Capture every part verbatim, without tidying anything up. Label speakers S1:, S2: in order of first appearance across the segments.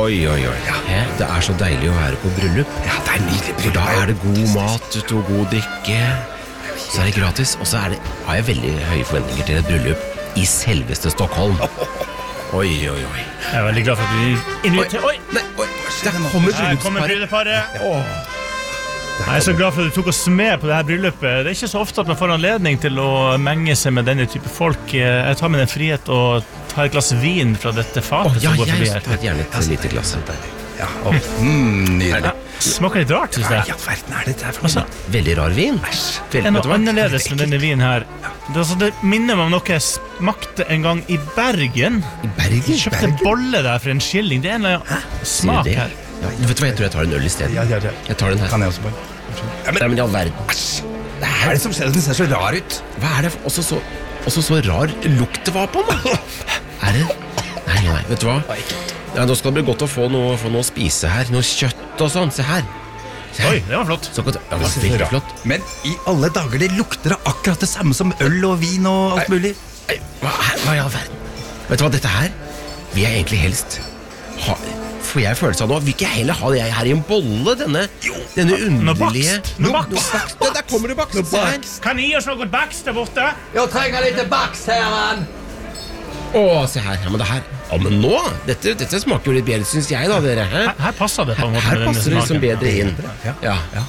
S1: Oi, oi, oi. Ja. Det er så deilig å være på bryllup.
S2: Ja, det er nydelig bryllup.
S1: For da er det god mat ute og god drikke. Så er det gratis. Og så er det, har jeg veldig høye forventninger til et bryllup i selveste Stockholm. Oi, oi, oi.
S3: Jeg er veldig glad for at vi inviterer. Oi,
S1: nei, oi. Der kommer
S3: her kommer
S1: bryllupsparet.
S3: brylluparet. Åh. Jeg er så glad for at du tok oss med på det her bryllupet. Det er ikke så ofte at man får anledning til å menge seg med denne type folk. Jeg tar med den frihet og tar et glass vin fra dette fatet
S1: oh, ja,
S3: som går forbi her.
S1: Ja, jeg tar gjerne et lite glass.
S2: Ja, oh, mm, nydelig.
S3: Smaker litt rart, synes jeg.
S2: Ja, verden er det der for
S3: altså,
S1: veldig rar vin.
S3: Det er noe annerledes med denne vinen her. Det, altså, det minner meg om noe jeg smakte en gang i Bergen.
S1: I Bergen?
S3: Jeg kjøpte en bolle der for en skilling. Det er en eller annen smak her.
S1: Ja, vet du hva, jeg tror jeg tar en øl i stedet.
S2: Ja, ja, ja.
S1: Jeg tar den her.
S2: Kan jeg også bare?
S1: Ja, men, Nei, men i all verden.
S2: Æsj! Hva er det som skjer? Den ser så rar ut.
S1: Hva er det? Også så, også så rar lukt det var på den. Er det? Nei, nei, vet du hva? Ja, nå skal det bli godt å få noe, få noe å spise her. Noe kjøtt og sånn. Se her. Se her.
S3: Oi, det var flott.
S1: Så godt. Ja, det var veldig flott.
S2: Men i alle dager, det lukter av akkurat det samme som øl og vin og alt mulig.
S1: Nei, hva, hva i all verden? Vet du hva, dette her vil jeg egentlig helst ha. Får jeg følelse av nå, vil ikke jeg heller ha det her i en bolle, denne, denne underlige...
S3: Noe bakst.
S1: No, der kommer det bakst.
S3: Noe bakst. Kan jeg gi oss noe bakst der borte?
S2: Jeg trenger litt bakst, herren.
S1: Åh, se her, ja, men det her... Ja, men nå, dette, dette smaker jo litt bedre, synes jeg da, dere. Her,
S3: her passer det på en måte.
S1: Her passer det liksom bedre inn. Ja, ja. ja.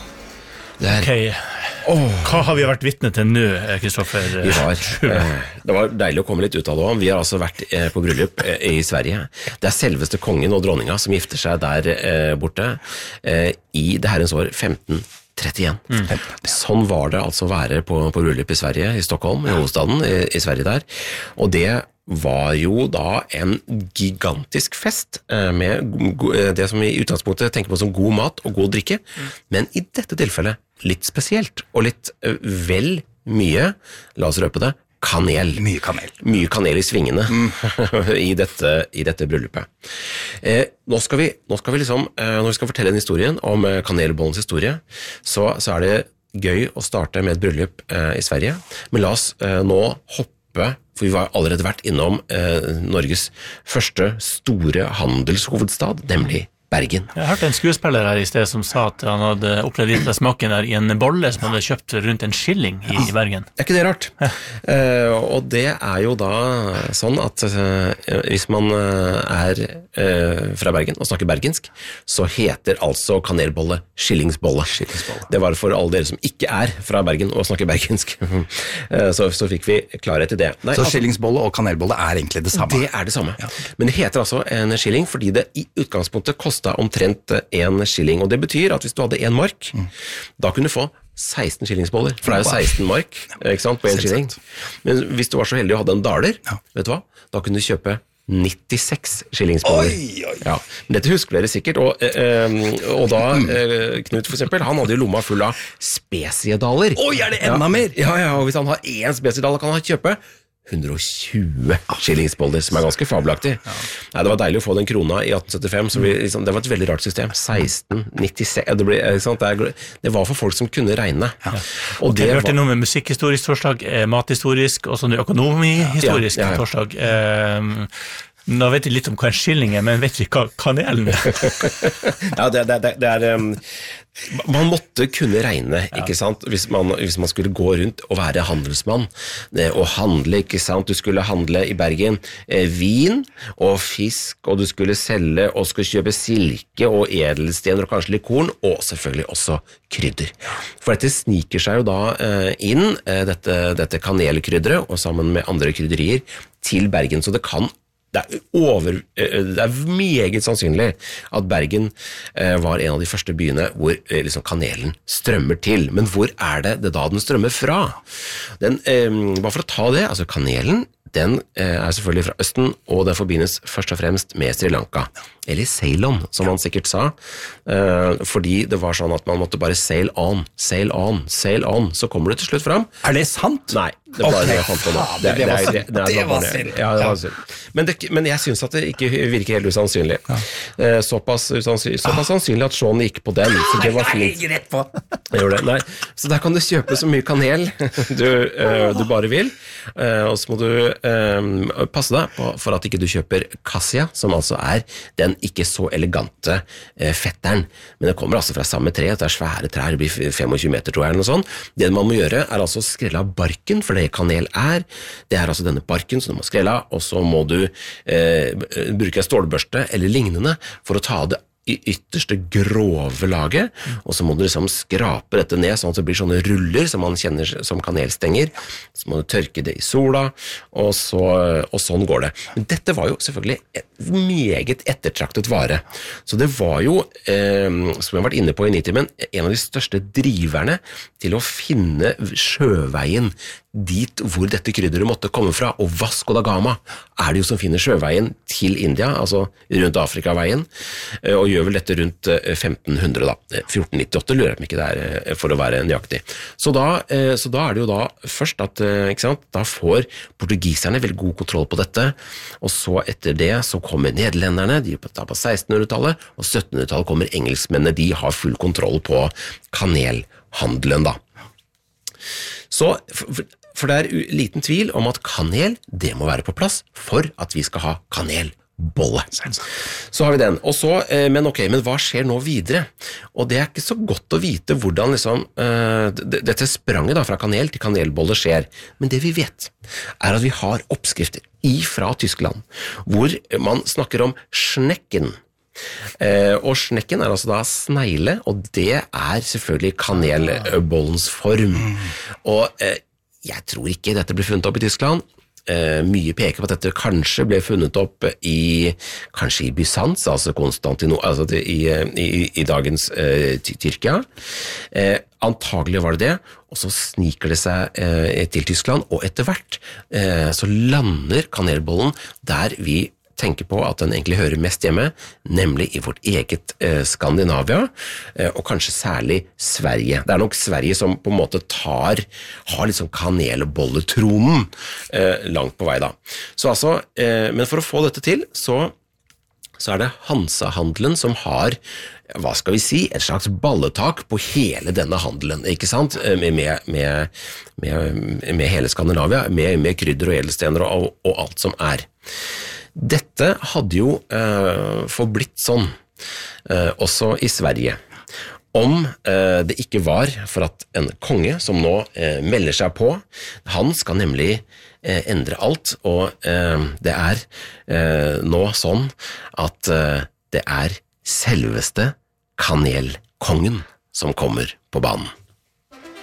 S3: Ok, oh. Hva har vi vært vitne til nå, Kristoffer?
S1: Vi var, eh, det var deilig å komme litt ut av det. Vi har altså vært eh, på bryllup eh, i Sverige. Det er selveste kongen og dronninga som gifter seg der eh, borte eh, i det herrens år femten trettien. Mm. Sånn var det altså å være på, på bryllup i Sverige, i Stockholm, i hovedstaden i, i Sverige der. Og det var jo da en gigantisk fest med det som i utgangspunktet tenker på som god mat og god drikke, mm. men i dette tilfellet litt spesielt, og litt vel mye, la oss røpe det, kanel.
S2: Mye kanel.
S1: Mye kanel i svingene mm. i, dette, i dette bryllupet. Eh, nå, skal vi, nå skal vi liksom, eh, når vi skal fortelle en historien om eh, kanelbollens historie, så, så er det gøy å starte med et bryllup eh, i Sverige, men la oss eh, nå hoppe, for vi har allerede vært innom eh, Norges første store handelshovedstad, nemlig Bergen.
S3: Jeg hørte en skuespiller her i sted som sa at han hadde opplevd litt av smaken der i en bolle som han hadde kjøpt rundt en skilling i, i Bergen.
S1: Er ikke det rart? Ja. Uh, og det er jo da sånn at uh, hvis man uh, er uh, fra Bergen og snakker bergensk, så heter altså kanelbolle skillingsbolle. skillingsbolle. Det var for alle dere som ikke er fra Bergen og snakker bergensk. uh, så, så fikk vi klarhet i det. Nei,
S2: så
S1: altså,
S2: skillingsbolle og kanelbolle er egentlig det samme?
S1: Det er det samme. Ja. Men det heter altså en skilling fordi det i utgangspunktet koster omtrent en skilling, og det betyr at hvis du hadde en mark, mm. da kunne du få seksten skillingsboller, for det er jo seksten mark, ikke sant, på en skilling. Men hvis du var så heldig å ha en daler, ja. vet du hva, da kunne du kjøpe nittiseks skillingsboller.
S2: Oi, oi.
S1: Ja, men dette husker dere sikkert, og, eh, og da, eh, Knut for eksempel, han hadde jo lomma full av spesiedaler.
S2: Oi, er det enda
S1: ja.
S2: mer?
S1: Ja, ja, og hvis han har en spesiedaler, kan han kjøpe hundre og tjue skillingsboller, som er ganske fabelaktig. Ja. Nei, det var deilig å få den krona i atten syttifem, så vi, liksom, det var et veldig rart system. seksten nittiseks, det, ble, sant, det, det var for folk som kunne regne. Ja.
S3: Og, og det jeg hørte var... noe med musikkhistorisk torsdag, mathistorisk, og sånn økonomihistorisk ja, ja, ja. torsdag. Eh, nå vet vi litt om hva en skilling er, men vet vi hva kanelen er?
S1: Ja, det, det, det, det er... Um, man måtte kunne regne, ikke sant, hvis man, hvis man skulle gå rundt og være handelsmann, og handle, ikke sant, du skulle handle i Bergen eh, vin og fisk, og du skulle selge og skulle kjøpe silke og edelstener og kanskje litt korn, og selvfølgelig også krydder. For dette sniker seg jo da eh, inn, eh, dette, dette kanelkrydderet, og sammen med andre krydderier, til Bergen, så det kan Det er, over, det er meget sannsynlig at Bergen var en av de første byene hvor liksom kanelen strømmer til. Men hvor er det, det da den strømmer fra? Den, bare for å ta det, altså kanelen, den er selvfølgelig fra Østen, og den forbindes først og fremst med Sri Lanka. Eller Ceylon, som man sikkert sa. Fordi det var sånn at man måtte bare sail on, sail on, sail on, så kommer du til slutt fram.
S2: Er det sant?
S1: Nei, det var okay. det jeg fant på nå.
S2: Det, det, det var synd. Det, det var synd.
S1: Ja, det var synd. Men, det, men jeg synes at det ikke virker helt usannsynlig. Ja. Såpass, usannsynlig, såpass sannsynlig at Sean gikk på den, så det var fint.
S2: Nei, rett på.
S1: Jeg gjorde det. Nei. Så der kan du kjøpe så mye kanel du, uh, du bare vil, uh, og så må du um, passe deg på, for at ikke du kjøper cassia, som altså er den den ikke så elegante eh, fetteren, men det kommer altså fra samme tre, det er svære trær, det blir tjuefem meter tror jeg, eller noe sånt. Det man må gjøre er altså å skrelle av barken, for det kanel er, det er altså denne barken som du må skrelle av, og så må du eh, bruke en stålbørste eller lignende for å ta det i ytterste grove laget, og så må du liksom skrape dette ned sånn at det blir sånne ruller som man kjenner som kanelstenger, så må du tørke det i sola, og, så, og sånn går det. Men dette var jo selvfølgelig et meget ettertraktet vare, så det var jo, eh, som jeg har vært inne på i Nitimen, en av de største driverne til å finne sjøveien dit hvor dette krydderet måtte komme fra, og Vasco da Gama er det jo som finner sjøveien til India, altså rundt Afrikaveien, og gjør vel dette rundt femten hundre da, fjorten nittiåtte lurer jeg meg ikke der for å være nøyaktig. Så da, så da er det jo da først at, ikke sant, da får portugiserne veldig god kontroll på dette, og så etter det så kommer nederlenderne, de er på sekstenhundretallet, og syttenhundretallet kommer engelskmennene, de har full kontroll på kanelhandelen da. Så, for, for det er liten tvil om at kanel, det må være på plass for at vi skal ha kanelbolle. Så har vi den. Og så, men ok, men hva skjer nå videre? Og det er ikke så godt å vite hvordan liksom, uh, dette spranget da, fra kanel til kanelbolle skjer. Men det vi vet, er at vi har oppskrifter ifra Tyskland, hvor man snakker om schnecken. Eh, og snekken er altså da snegle, og det er selvfølgelig kanelbollens form. Og eh, jeg tror ikke dette ble funnet opp i Tyskland. Eh, mye peker på at dette kanskje ble funnet opp i, kanskje i Bysants, altså Konstantino, altså i, i, i dagens eh, Tyrkia. Eh, antagelig var det det, og så sniker det seg eh, til Tyskland, og etter hvert eh, så lander kanelbollen der vi tenker på at den egentlig hører mest hjemme, nemlig i vårt eget eh, Skandinavia, eh, og kanskje særlig Sverige. Det er nok Sverige som på en måte tar, har liksom kanelbolletronen eh, langt på vei da. Så altså, eh, men for å få dette til, så, så er det Hansa-handelen som har, hva skal vi si, et slags balletak på hele denne handelen, ikke sant? Med, med, med, med, med hele Skandinavia, med, med krydder og edelstener og, og alt som er. Dette hadde jo eh, forblitt sånn, eh, også i Sverige, om eh, det ikke var for at en konge som nå eh, melder seg på, han skal nemlig eh, endre alt, og eh, det er eh, nå sånn at eh, det er selveste kanelkongen som kommer på banen.